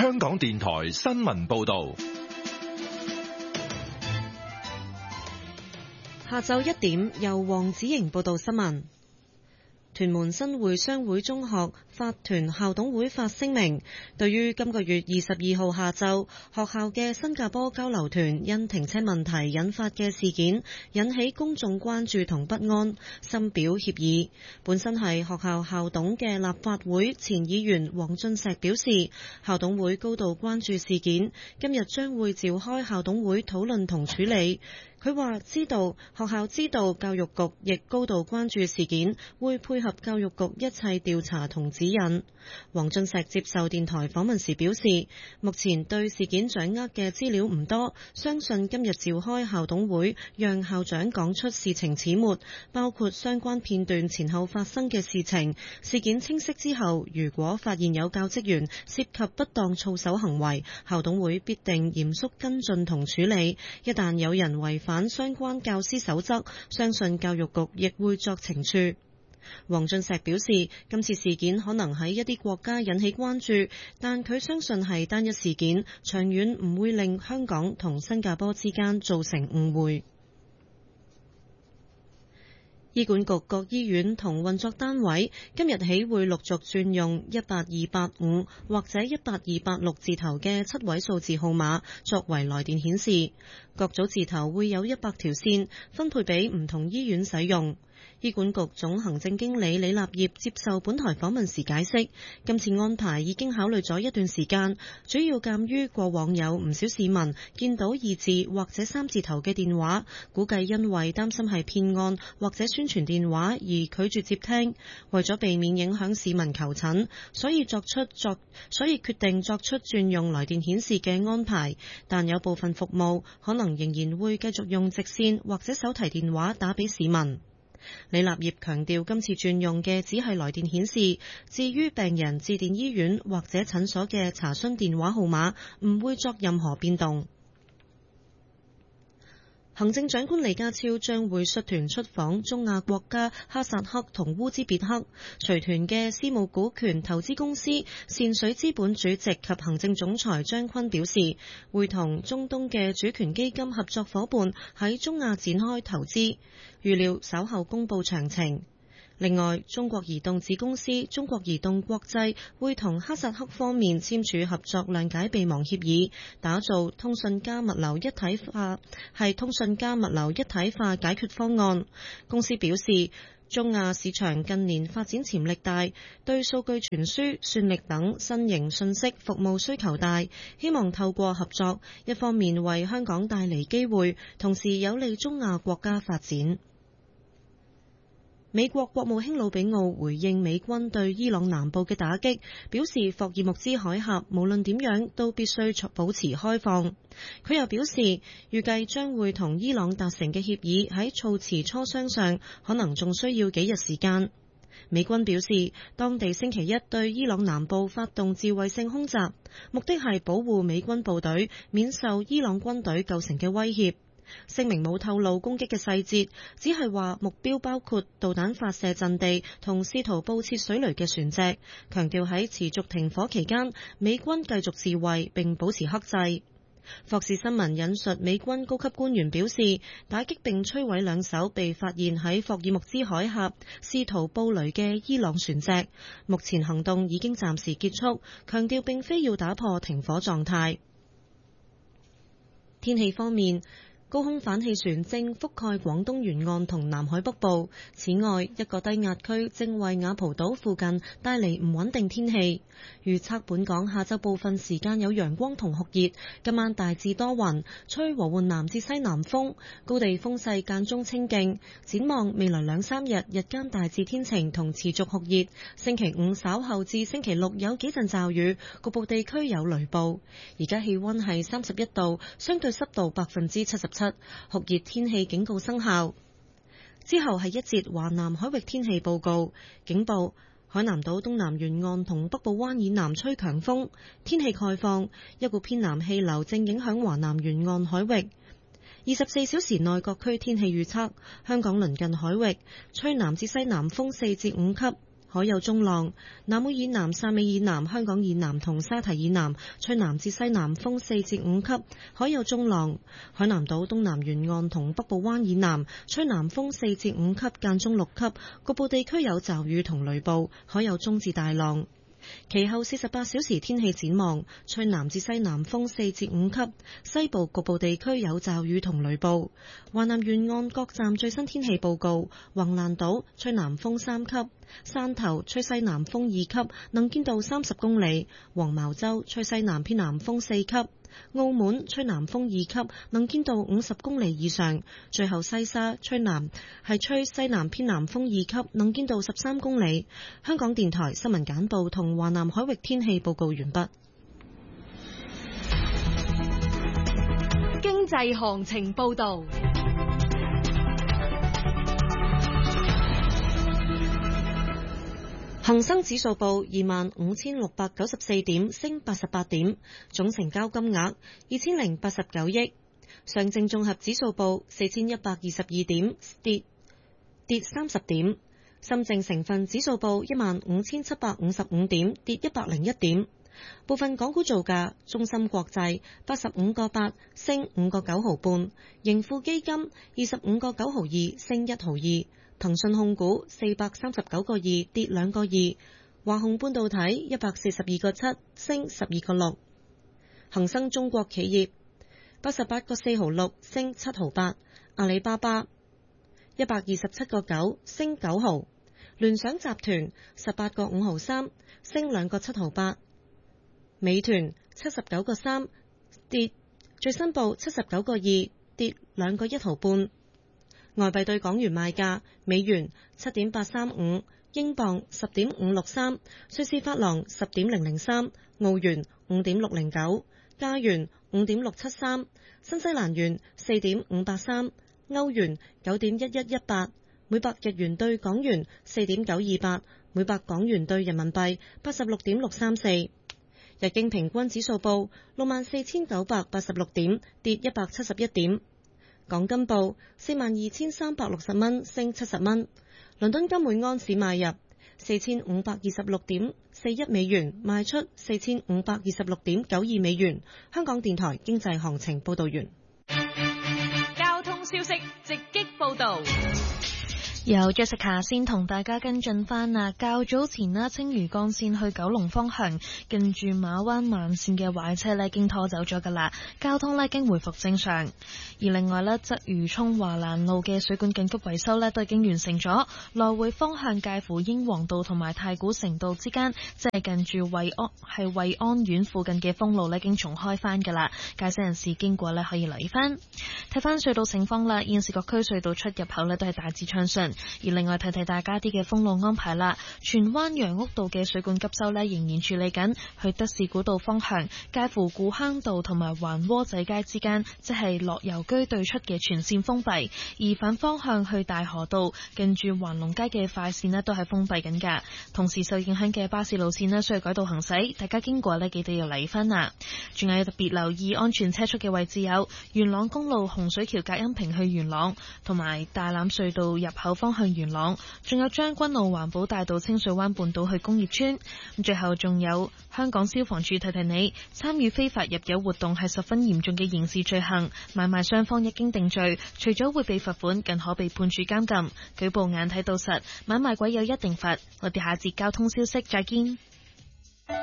香港電台新聞報道。 下晝1點，由黃子瑩報道新聞。屯門新會商會中學法團校董會發聲明，對於今個月22號下晝學校嘅新加坡交流團因停車問題引發嘅事件，引起公眾關注同不安，深表歉意。本身係學校校董嘅立法會前議員黃俊碩表示，校董會高度關注事件，今日將會召開校董會討論同處理。佢話學校知道教育局亦高度關注事件，會配合教育局一切調查同指引。黃俊碩接受電台訪問時表示，目前對事件掌握嘅資料唔多，相信今日召開校董會，讓校長講出事情始末，包括相關片段前後發生嘅事情。事件清晰之後，如果發現有教職員涉及不當操守行為，校董會必定嚴肅跟進同處理。一旦有人違反相關教師守則，相信教育局亦會作懲處。黃俊碩表示，今次事件可能喺一啲國家引起關注，但佢相信係單一事件，長遠唔會令香港同新加坡之間造成誤會。醫管局各醫院同運作單位今日起會陸續轉用18285或者18286字頭嘅7位數字號碼作為來電顯示，各組字頭會有100條線分配俾唔同醫院使用。醫管局總行政經理李立業接受本台訪問時解釋，今次安排已經考慮咗一段時間，主要鑑於過往有唔少市民見到2字或者3字頭嘅電話，估計因為擔心係騙案或者宣傳電話而拒絕接聽，為咗避免影響市民求診，所以決定作出轉用來電顯示嘅安排，但有部分服務可能仍然會繼續用直線或者手提電話打俾市民。李立業強調，今次轉用嘅只係來電顯示，至於病人致電醫院或者診所嘅查詢電話號碼，唔會作任何變動。行政長官李家超將會率團出訪中亞國家哈薩克同烏茲別克，隨團嘅私募股權投資公司善水資本主席及行政總裁張坤表示，會同中東嘅主權基金合作伙伴喺中亞展開投資，預料稍後公布詳情。另外，中國移動子公司中國移動國際會同哈薩克方面簽署合作諒解備忘協議，打造通訊加物流一體化解決方案。公司表示，中亞市場近年發展潛力大，對數據傳輸、算力等新型信息服務需求大，希望透過合作，一方面為香港帶嚟機會，同時有利中亞國家發展。美國國務卿魯比奧回應美軍對伊朗南部嘅打擊，表示霍爾木茲海峽無論點樣都必須保持開放。佢又表示，預計將會同伊朗達成嘅協議喺措辭磋商上可能仲需要幾日時間。美軍表示，當地星期一對伊朗南部發動自衛性空襲，目的係保護美軍部隊免受伊朗軍隊構成嘅威脅。聲明冇透露攻擊嘅細節，只係話目標包括導彈發射陣地同試圖佈設水雷嘅船隻，強調喺持續停火期間，美軍繼續自衛並保持克制。霍士新聞引述美軍高級官員表示，打擊並摧毀2艘被發現喺霍爾木茲海峽試圖佈雷嘅伊朗船隻，目前行動已經暫時結束，強調並非要打破停火狀態。天氣方面，高空反氣旋正覆蓋廣東沿岸同南海北部，此外一個低壓區正為雅蒲島附近帶嚟唔穩定天氣。預測本港下晝部分時間有陽光同酷熱，今晚大致多雲，吹和緩南至西南風，高地風勢間中清勁。展望未來2-3日，日間大致天晴同持續酷熱，星期5稍後至星期6有幾陣驟雨，局部地區有雷暴。而家氣溫係31度，相對濕度77%，酷熱天氣警告生效。之後係一節華南海域天氣報告，警報：海南島東南沿岸同北部灣以南吹強風，天氣概況，一股偏南氣流正影響華南沿岸海域。24小時內各區天氣預測：香港鄰近海域吹南至西南風4至5級， 海有中浪。南澳以南、汕尾以南、香港以南同沙堤以南吹南至西南風4至5級，海有中浪。海南島東南沿岸同北部灣以南吹南風4至5級，間中6級，局部地區有驟雨同雷暴，海有中至大浪。其後48小時天氣展望，吹南至西南風4至5級，西部局部地區有驟雨同雷暴。華南沿岸各站最新天氣報告：橫瀾島吹南風3級，汕頭吹西南風2級，能見度30公里；黃茅洲吹西南偏南風4級。澳門吹南風2級，能見度50公里以上。最後西沙吹西南偏南風2級，能見度13公里。香港電台新聞簡報同華南海域天氣報告完畢。 經濟行情報道。 恒生指數報25,694點，升88點，總成交金額2089億。上證綜合指數報4122點，跌30點。深證成分指數報15,755點，跌101點。部分港股造價：中芯國際85個8，升5個9毫半；盈富基金25個9毫2，升1毫2。騰訊控股439個2，跌2個2；華虹半導體142個7，升12個6；恒生中國企業88個4毫6，升7毫8；阿里巴巴127個9，升9毫；聯想集團18個5毫3，升2個7毫8；美團79個3，跌最新報79個2，跌2個1毫半。外幣對港元賣價：美元7.835，英鎊10.563，瑞士法郎10.003，澳元5.609，加元5.673，新西蘭元4.583，歐元9.1118，每百日元對港元4.928，每百港元對人民幣86.634。日經平均指數報64,986點，跌171點。港金報42,360蚊，升70蚊。倫敦金每安士買入4526.41美元，賣出4526.92美元。香港電台經濟行情報道完。 交通消息直擊報道。 由 Jessica 先同大家跟進翻啊，較早前啦，青嶼幹線去九龍方向近住馬灣慢線嘅壞車咧，已經拖走咗噶啦，交通咧已經回復正常。而另外咧，鰂魚涌華蘭路嘅水管緊急維修咧都已經完成咗，來回方向介乎英皇道同埋太古城道之間，即係近住惠安苑附近嘅封路咧已經重開翻噶啦，駕駛人士經過咧可以留意翻。睇翻隧道情況啦，現時各區隧道出入口咧都係大致暢順。而另外提提大家啲嘅封路安排啦，荃灣楊屋道嘅水管急修呢仍然處理緊，去德士古道方向介乎古坑道同埋環窩仔街之間，即係樂悠居對出嘅全線封閉，而反方向去大河道近住環龍街嘅快線呢都係封閉緊㗎。同時受影響嘅巴士路線呢需要改道行駛，大家經過呢記得要留意返啦。仲有特別留意安全車速嘅位置有元朗公路洪水橋隔音屏去元朗，同埋大欖隧道入口方向元朗，仲有將軍澳環保大道清水灣半島去工業村。最後仲有香港消防處提提你，參與非法入油活動係十分嚴重嘅刑事罪行，買賣雙方一經定罪，除咗會被罰款，更可被判處監禁。舉報眼睇到實，買賣鬼有一定罰。我哋下節交通消息再見。